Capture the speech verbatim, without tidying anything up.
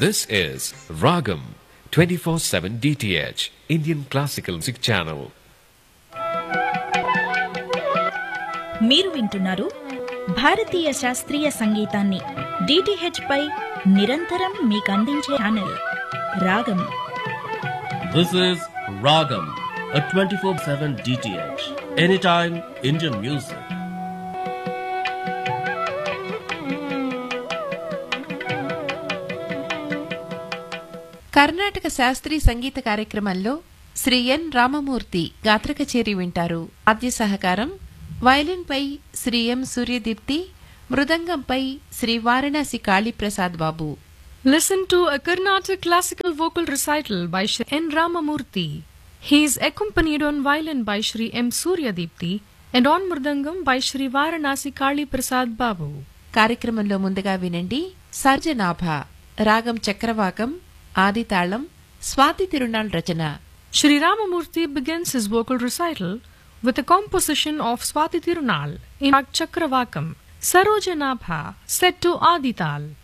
This is Ragam twenty-four seven D T H Indian Classical Music Channel. మీరు వింటున్నారు భారతీయ శాస్త్రీయ సంగీతాన్ని డిటిహెచ్ పై నిరంతరం మీకు అందించే ఛానల్ రాగం. This is Ragam, a twenty-four seven D T H, anytime Indian music. Karnataka శాస్త్రీయ సంగీత కార్యక్రమంలో శ్రీ ఎన్ రామమూర్తి గాత్ర కచేరీ వింటారు. వాద్య సహకారం violin pi Shri M Suryadeepti, మృదంగంపై Shri Varanasi Kaliprasad Babu. Listen to a Carnatic classical vocal recital by Shri N. Ramamurthy. He is accompanied on violin by Shri M. Suryadipti and on mridangam by Shri Varanasi Kali Prasad Babu. కార్యక్రమంలో ముందుగా వినండి సర్జనాభ రాగం చక్రవాకం, ఆదితాళం, స్వాతి తిరునాళ్ రచన. Shri Ramamurthy begins his vocal recital with a composition of Swati Tirunal in Chakravakam, Sarojanabha, set to Adital.